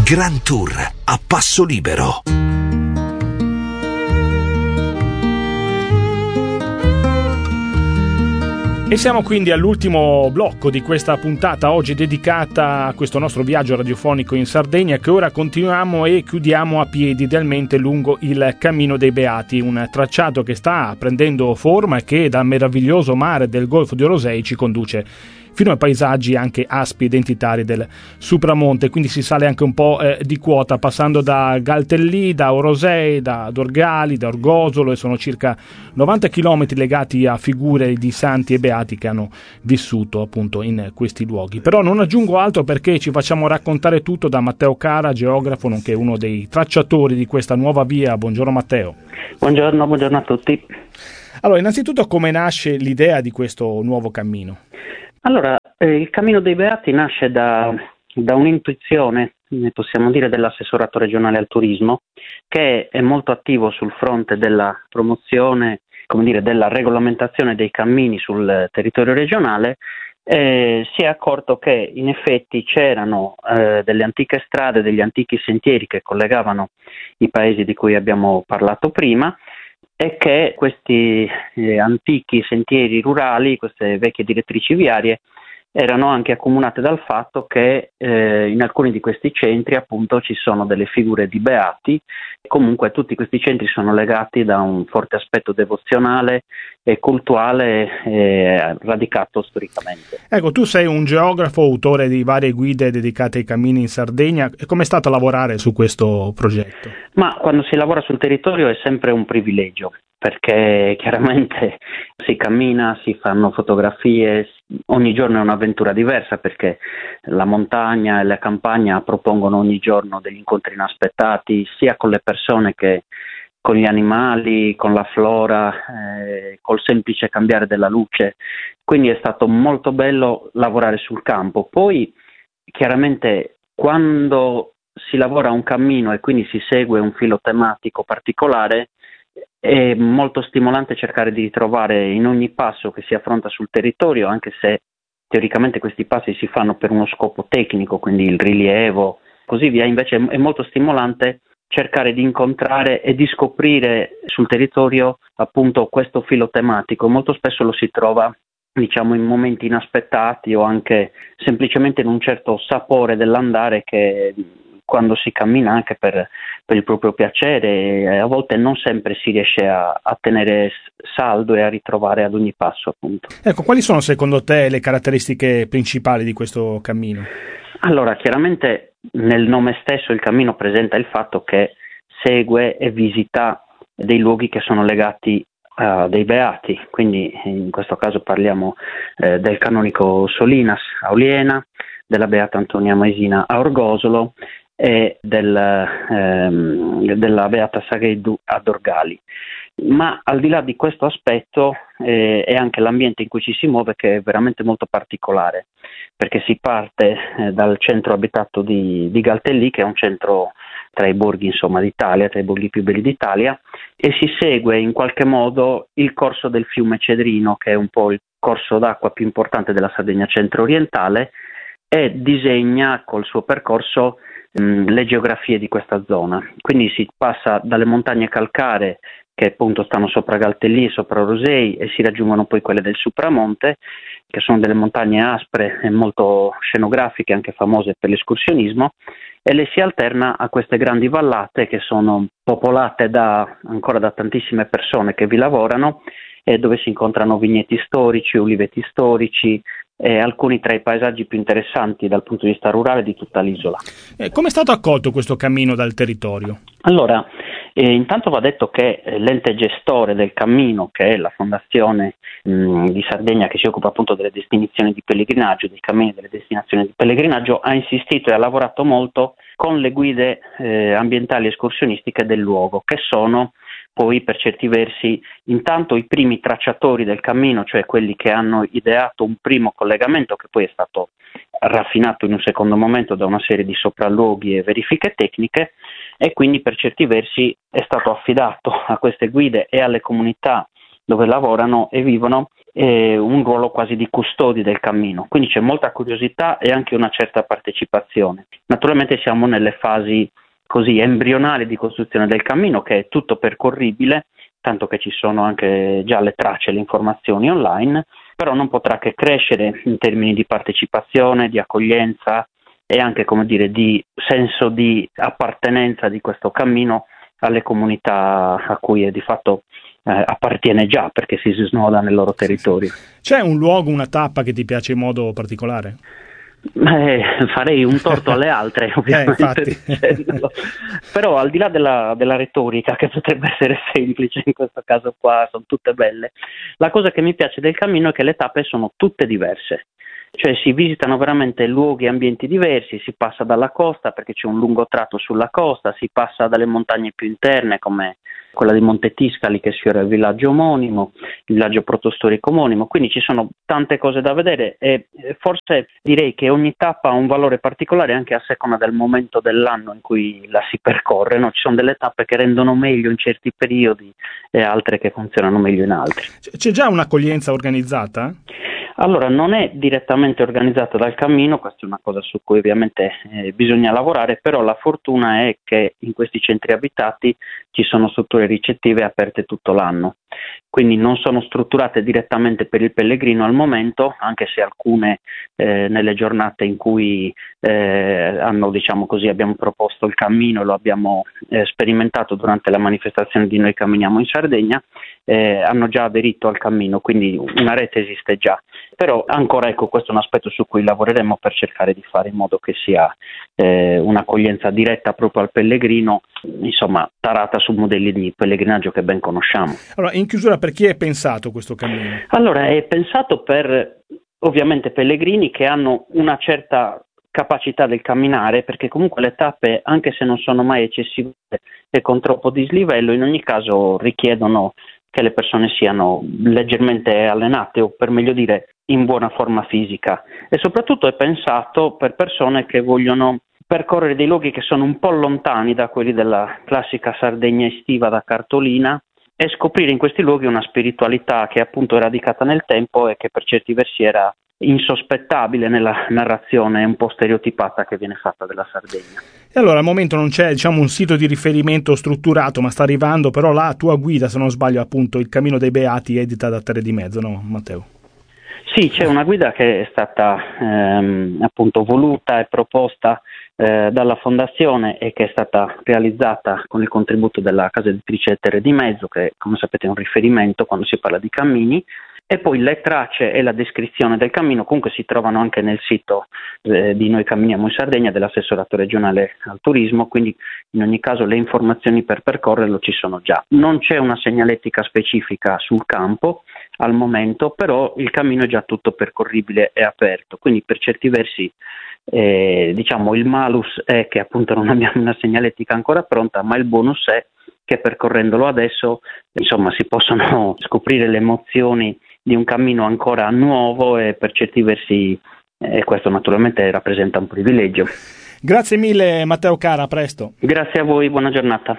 Grand Tour a passo libero. E siamo quindi all'ultimo blocco di questa puntata, oggi dedicata a questo nostro viaggio radiofonico in Sardegna, che ora continuiamo e chiudiamo a piedi, idealmente lungo il Cammino dei Beati, un tracciato che sta prendendo forma e che dal meraviglioso mare del Golfo di Orosei ci conduce fino ai paesaggi anche aspi identitari del Supramonte. Quindi si sale anche un po' di quota, passando da Galtellì, da Orosei, da Dorgali, da Orgosolo, e sono circa 90 chilometri legati a figure di santi e beati che hanno vissuto appunto in questi luoghi. Però non aggiungo altro, perché ci facciamo raccontare tutto da Matteo Cara, geografo nonché uno dei tracciatori di questa nuova via. Buongiorno Matteo. Buongiorno a tutti. Allora, innanzitutto, come nasce l'idea di questo nuovo cammino? Allora, il Cammino dei Beati nasce da un'intuizione, ne possiamo dire, dell'assessorato regionale al turismo, che è molto attivo sul fronte della promozione, come dire, della regolamentazione dei cammini sul territorio regionale. Si è accorto che in effetti c'erano delle antiche strade, degli antichi sentieri che collegavano i paesi di cui abbiamo parlato prima, e che questi antichi sentieri rurali, queste vecchie direttrici viarie, erano anche accomunate dal fatto che in alcuni di questi centri appunto ci sono delle figure di beati. Comunque tutti questi centri sono legati da un forte aspetto devozionale e cultuale radicato storicamente. Ecco, tu sei un geografo, autore di varie guide dedicate ai cammini in Sardegna. Com'è stato lavorare su questo progetto? Ma quando si lavora sul territorio è sempre un privilegio, perché chiaramente si cammina, si fanno fotografie, ogni giorno è un'avventura diversa, perché la montagna e la campagna propongono ogni giorno degli incontri inaspettati, sia con le persone che con gli animali, con la flora, col semplice cambiare della luce. Quindi è stato molto bello lavorare sul campo. Poi chiaramente quando si lavora un cammino e quindi si segue un filo tematico particolare, è molto stimolante cercare di ritrovare in ogni passo che si affronta sul territorio, anche se teoricamente questi passi si fanno per uno scopo tecnico, quindi il rilievo, così via. Invece è molto stimolante cercare di incontrare e di scoprire sul territorio appunto questo filo tematico. Molto spesso lo si trova, diciamo, in momenti inaspettati o anche semplicemente in un certo sapore dell'andare, che quando si cammina anche per il proprio piacere, a volte non sempre si riesce a tenere saldo e a ritrovare ad ogni passo, appunto. Ecco, quali sono secondo te le caratteristiche principali di questo cammino? Allora, chiaramente nel nome stesso il cammino presenta il fatto che segue e visita dei luoghi che sono legati a dei beati, quindi in questo caso parliamo del canonico Solinas a Oliena, della beata Antonia Maesina a Orgosolo e della beata Sagheddu a Dorgali. Ma al di là di questo aspetto è anche l'ambiente in cui ci si muove, che è veramente molto particolare, perché si parte dal centro abitato di Galtellì, che è un centro tra i borghi, insomma, d'Italia, tra i borghi più belli d'Italia, e si segue in qualche modo il corso del fiume Cedrino, che è un po' il corso d'acqua più importante della Sardegna centro-orientale, e disegna col suo percorso le geografie di questa zona. Quindi si passa dalle montagne calcaree, che appunto stanno sopra Galtellì e sopra Orosei, e si raggiungono poi quelle del Supramonte, che sono delle montagne aspre e molto scenografiche, anche famose per l'escursionismo, e le si alterna a queste grandi vallate che sono popolate ancora da tantissime persone che vi lavorano, e dove si incontrano vigneti storici, uliveti storici, e alcuni tra i paesaggi più interessanti dal punto di vista rurale di tutta l'isola. Come è stato accolto questo cammino dal territorio? Allora, intanto va detto che l'ente gestore del cammino, che è la Fondazione di Sardegna, che si occupa appunto delle destinazioni di pellegrinaggio, dei cammini delle destinazioni di pellegrinaggio, ha insistito e ha lavorato molto con le guide ambientali escursionistiche del luogo, che sono poi per certi versi intanto i primi tracciatori del cammino, cioè quelli che hanno ideato un primo collegamento che poi è stato raffinato in un secondo momento da una serie di sopralluoghi e verifiche tecniche, e quindi per certi versi è stato affidato a queste guide e alle comunità dove lavorano e vivono un ruolo quasi di custodi del cammino, quindi c'è molta curiosità e anche una certa partecipazione. Naturalmente siamo nelle fasi così embrionali di costruzione del cammino, che è tutto percorribile, tanto che ci sono anche già le tracce, le informazioni online, però non potrà che crescere in termini di partecipazione, di accoglienza e anche, come dire, di senso di appartenenza di questo cammino alle comunità a cui è di fatto appartiene già, perché si snoda nel loro territorio. C'è un luogo, una tappa che ti piace in modo particolare? Farei un torto alle altre, ovviamente, però al di là della retorica, che potrebbe essere semplice in questo caso qua, sono tutte belle. La cosa che mi piace del cammino è che le tappe sono tutte diverse, cioè si visitano veramente luoghi e ambienti diversi, si passa dalla costa perché c'è un lungo tratto sulla costa, si passa dalle montagne più interne come quella di Monte Tiscali che sfiora il villaggio omonimo, il villaggio protostorico omonimo, quindi ci sono tante cose da vedere e forse direi che ogni tappa ha un valore particolare anche a seconda del momento dell'anno in cui la si percorre, no? Ci sono delle tappe che rendono meglio in certi periodi e altre che funzionano meglio in altri. C'è già un'accoglienza organizzata? Allora, non è direttamente organizzata dal cammino, questa è una cosa su cui ovviamente bisogna lavorare, però la fortuna è che in questi centri abitati ci sono strutture ricettive aperte tutto l'anno, quindi non sono strutturate direttamente per il pellegrino al momento, anche se alcune nelle giornate in cui abbiamo proposto il cammino e lo abbiamo sperimentato durante la manifestazione di Noi Camminiamo in Sardegna, hanno già aderito al cammino, quindi una rete esiste già. Però ancora questo è un aspetto su cui lavoreremo per cercare di fare in modo che sia un'accoglienza diretta proprio al pellegrino, insomma tarata su modelli di pellegrinaggio che ben conosciamo. Allora, in chiusura, per chi è pensato questo cammino? Allora, è pensato per ovviamente pellegrini che hanno una certa capacità del camminare, perché comunque le tappe, anche se non sono mai eccessive e con troppo dislivello, in ogni caso richiedono che le persone siano leggermente allenate o, per meglio dire, in buona forma fisica, e soprattutto è pensato per persone che vogliono percorrere dei luoghi che sono un po' lontani da quelli della classica Sardegna estiva da cartolina e scoprire in questi luoghi una spiritualità che appunto è radicata nel tempo e che per certi versi era insospettabile nella narrazione un po' stereotipata che viene fatta della Sardegna. E allora al momento non c'è un sito di riferimento strutturato, ma sta arrivando però la tua guida, se non sbaglio, appunto Il Cammino dei Beati, edita da Terre di Mezzo, no Matteo? Sì, c'è una guida che è stata appunto voluta e proposta dalla Fondazione e che è stata realizzata con il contributo della casa editrice Terre di Mezzo, che come sapete è un riferimento quando si parla di cammini, e poi le tracce e la descrizione del cammino comunque si trovano anche nel sito di Noi Camminiamo in Sardegna dell'assessorato regionale al turismo, quindi in ogni caso le informazioni per percorrerlo ci sono già. Non c'è una segnaletica specifica sul campo al momento, però il cammino è già tutto percorribile e aperto, quindi per certi versi il malus è che appunto non abbiamo una segnaletica ancora pronta, ma il bonus è che percorrendolo adesso insomma si possono scoprire le emozioni di un cammino ancora nuovo e per certi versi questo naturalmente rappresenta un privilegio. Grazie mille Matteo Cara, a presto. Grazie a voi, buona giornata.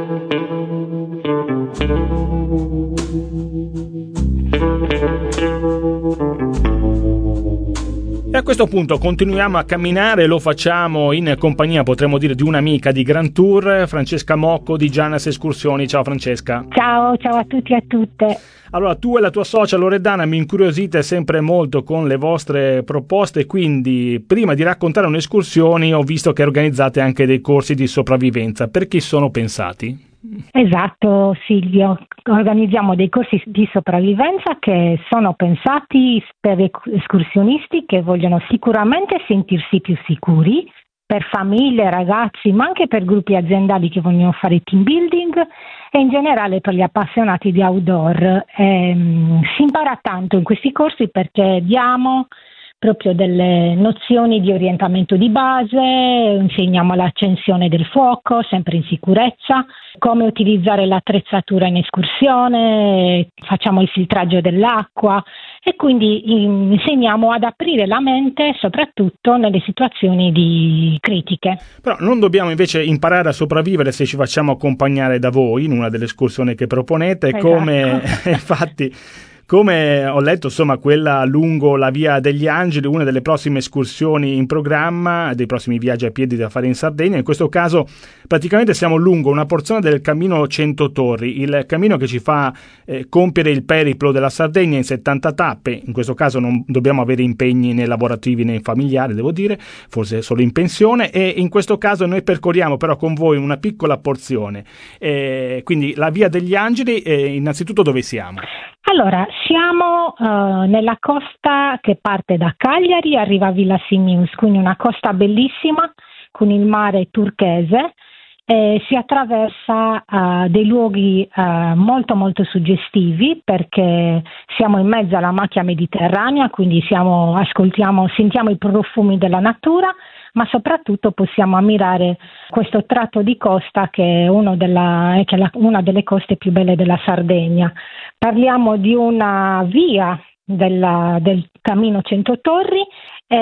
E a questo punto continuiamo a camminare, lo facciamo in compagnia, potremmo dire, di un'amica di Grand Tour, Francesca Mocco di Giannas Escursioni. Ciao Francesca. Ciao a tutti e a tutte. Allora, tu e la tua socia Loredana mi incuriosite sempre molto con le vostre proposte, quindi prima di raccontare un'escursione ho visto che organizzate anche dei corsi di sopravvivenza. Per chi sono pensati? Esatto Silvio, organizziamo dei corsi di sopravvivenza che sono pensati per escursionisti che vogliono sicuramente sentirsi più sicuri, per famiglie, ragazzi, ma anche per gruppi aziendali che vogliono fare team building e in generale per gli appassionati di outdoor. Si impara tanto in questi corsi perché diamo proprio delle nozioni di orientamento di base, insegniamo l'accensione del fuoco, sempre in sicurezza, come utilizzare l'attrezzatura in escursione, facciamo il filtraggio dell'acqua e quindi insegniamo ad aprire la mente soprattutto nelle situazioni di critiche. Però non dobbiamo invece imparare a sopravvivere se ci facciamo accompagnare da voi in una delle escursioni che proponete, esatto. Come infatti Come ho letto, insomma, quella lungo la Via degli Angeli, una delle prossime escursioni in programma, dei prossimi viaggi a piedi da fare in Sardegna. In questo caso praticamente siamo lungo una porzione del cammino 100 Torri, il cammino che ci fa compiere il periplo della Sardegna in 70 tappe. In questo caso non dobbiamo avere impegni né lavorativi né familiari, devo dire, forse solo in pensione, e in questo caso noi percorriamo però con voi una piccola porzione. Quindi la Via degli Angeli, innanzitutto dove siamo? Allora, siamo nella costa che parte da Cagliari e arriva a Villa Simius, quindi una costa bellissima con il mare turchese. Si attraversa dei luoghi molto molto suggestivi, perché siamo in mezzo alla macchia mediterranea, quindi sentiamo i profumi della natura, ma soprattutto possiamo ammirare questo tratto di costa che è una delle coste più belle della Sardegna. Parliamo di una via del Cammino 100 Torri